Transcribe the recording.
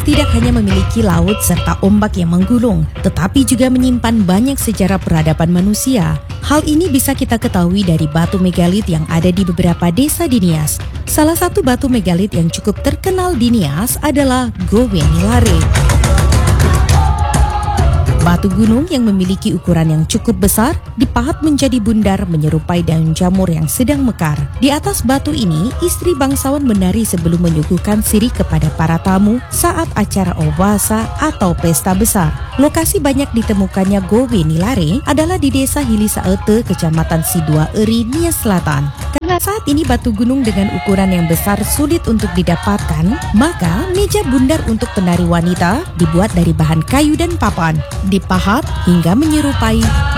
tidak hanya memiliki laut serta ombak yang menggulung, tetapi juga menyimpan banyak sejarah peradaban manusia. Hal ini bisa kita ketahui dari batu megalit yang ada di beberapa desa di Nias. Salah satu batu megalit yang cukup terkenal di Nias adalah Gowe Nilare. Batu gunung yang memiliki ukuran yang cukup besar dipahat menjadi bundar menyerupai daun jamur yang sedang mekar. Di atas batu ini, istri bangsawan menari sebelum menyuguhkan sirih kepada para tamu saat acara obasa atau pesta besar. Lokasi banyak ditemukannya Gowe Nilare adalah di desa Hilisaete, Kecamatan Sidua Eri, Nias Selatan. Karena saat ini batu gunung dengan ukuran yang besar sulit untuk didapatkan, maka meja bundar untuk penari wanita dibuat dari bahan kayu dan papan, dipahat hingga menyerupai